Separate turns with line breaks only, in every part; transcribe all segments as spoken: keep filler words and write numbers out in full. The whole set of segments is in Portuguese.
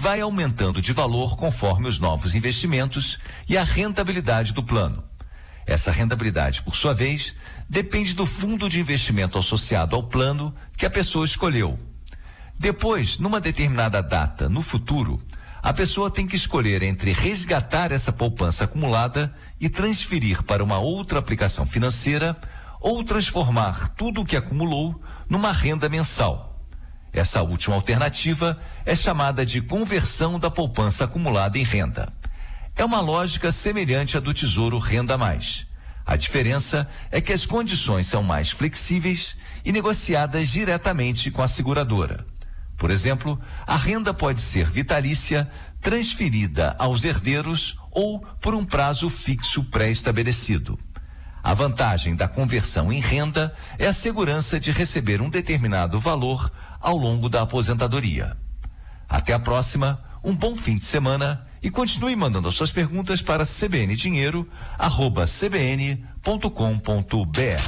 vai aumentando de valor conforme os novos investimentos e a rentabilidade do plano. Essa rentabilidade, por sua vez, depende do fundo de investimento associado ao plano que a pessoa escolheu. Depois, numa determinada data no futuro, a pessoa tem que escolher entre resgatar essa poupança acumulada e transferir para uma outra aplicação financeira ou transformar tudo o que acumulou numa renda mensal. Essa última alternativa é chamada de conversão da poupança acumulada em renda. É uma lógica semelhante à do Tesouro Renda Mais. A diferença é que as condições são mais flexíveis e negociadas diretamente com a seguradora. Por exemplo, a renda pode ser vitalícia, transferida aos herdeiros ou por um prazo fixo pré-estabelecido. A vantagem da conversão em renda é a segurança de receber um determinado valor ao longo da aposentadoria. Até a próxima, um bom fim de semana e continue mandando as suas perguntas para c b n dinheiro arroba c b n ponto com ponto b r.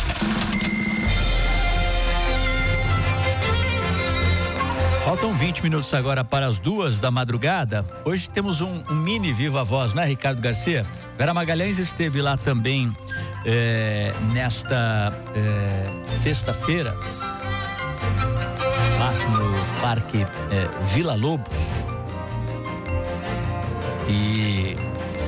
Faltam vinte minutos agora para as duas da madrugada. Hoje temos um, um mini Viva Voz, né, Ricardo Garcia? Vera Magalhães esteve lá também é, nesta é, sexta-feira, lá no Parque é, Vila Lobos. E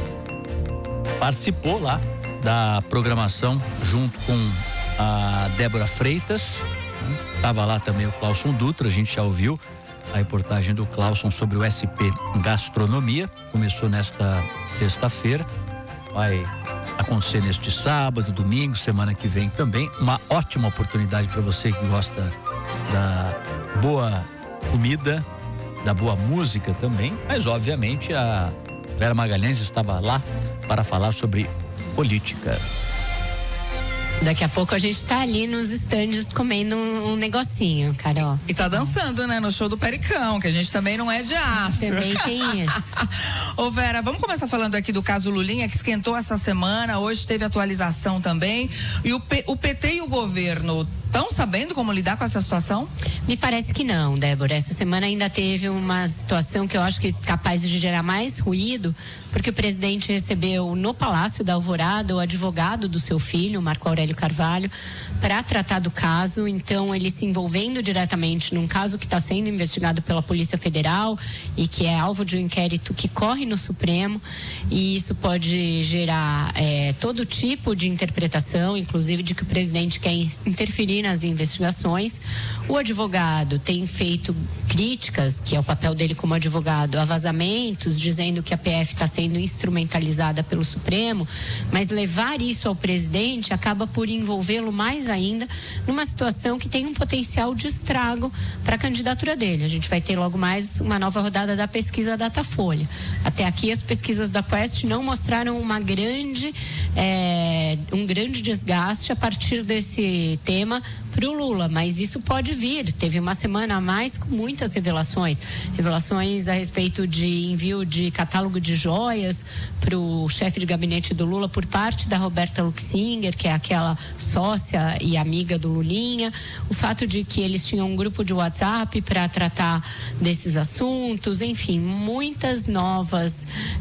participou lá da programação junto com a Débora Freitas. Estava lá também o Clauson Dutra, a gente já ouviu a reportagem do Clauson sobre o S P Gastronomia. Começou nesta sexta-feira, vai acontecer neste sábado, domingo, semana que vem também. Uma ótima oportunidade para você que gosta da boa comida, da boa música também, mas obviamente a Vera Magalhães estava lá para falar sobre política.
Daqui a pouco a gente tá ali nos estandes comendo um, um negocinho, Carol.
E tá dançando, né? No show do Pericão, que a gente também não é de aço.
Também tem isso.
Ô Vera, vamos começar falando aqui do caso Lulinha, que esquentou essa semana, hoje teve atualização também. E o, P, o P T e o governo estão sabendo como lidar com essa situação?
Me parece que não, Débora. Essa semana ainda teve uma situação que eu acho que é capaz de gerar mais ruído, porque o presidente recebeu no Palácio da Alvorada o advogado do seu filho, Marco Aurélio Carvalho, para tratar do caso. Então, ele se envolvendo diretamente num caso que está sendo investigado pela Polícia Federal e que é alvo de um inquérito que corre no Supremo, e isso pode gerar é, todo tipo de interpretação, inclusive de que o presidente quer interferir nas investigações. O advogado tem feito críticas, que é o papel dele como advogado, a vazamentos, dizendo que a P F está sendo instrumentalizada pelo Supremo, mas levar isso ao presidente acaba por envolvê-lo mais ainda numa situação que tem um potencial de estrago para a candidatura dele. A gente vai ter logo mais uma nova rodada da pesquisa Datafolha. Até aqui as pesquisas da Quest não mostraram uma grande, é, um grande desgaste a partir desse tema para o Lula, mas isso pode vir. Teve uma semana a mais com muitas revelações, revelações a respeito de envio de catálogo de joias para o chefe de gabinete do Lula por parte da Roberta Luxinger, que é aquela sócia e amiga do Lulinha, o fato de que eles tinham um grupo de WhatsApp para tratar desses assuntos, enfim, muitas novas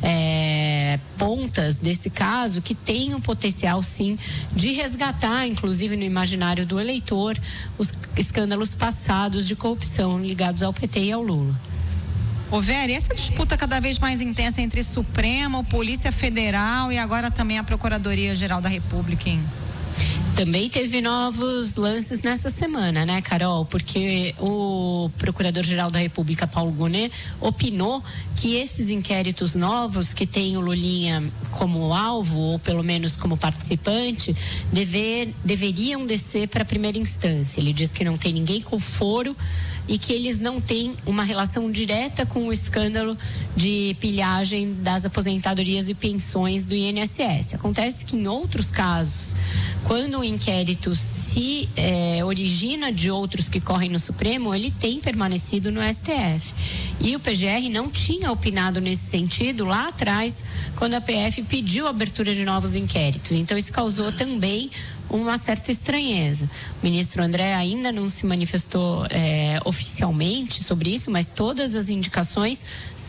é, pontas desse caso que tem um potencial sim de resgatar, inclusive no imaginário do eleitor, os escândalos passados de corrupção ligados ao P T e ao Lula.
Ô Vera, e essa disputa cada vez mais intensa entre Supremo, Polícia Federal e agora também a Procuradoria-Geral da República, hein?
Também teve novos lances nessa semana, né, Carol? Porque o Procurador-Geral da República, Paulo Gonet, opinou que esses inquéritos novos, que tem o Lulinha como alvo, ou pelo menos como participante, dever, deveriam descer para a primeira instância. Ele diz que não tem ninguém com foro e que eles não têm uma relação direta com o escândalo de pilhagem das aposentadorias e pensões do I N S S. Acontece que em outros casos, quando o inquérito se eh, origina de outros que correm no Supremo, ele tem permanecido no S T F. E o P G R não tinha opinado nesse sentido lá atrás, quando a P F pediu a abertura de novos inquéritos. Então isso causou também uma certa estranheza. O ministro André ainda não se manifestou eh, oficialmente sobre isso, mas todas as indicações